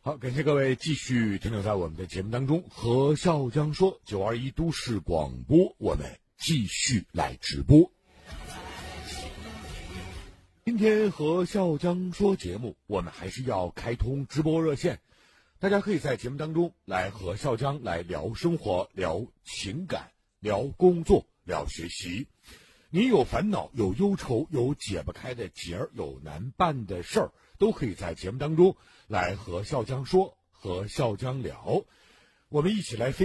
好，感谢各位继续停留在我们的节目当中，和笑江说921都市广播，我们继续来直播。今天和笑江说节目，我们还是要开通直播热线，大家可以在节目当中来和笑江来聊生活、聊情感、聊工作、聊学习。你有烦恼、有忧愁、有解不开的结儿、有难办的事儿，都可以在节目当中来和笑江说，和笑江聊，我们一起来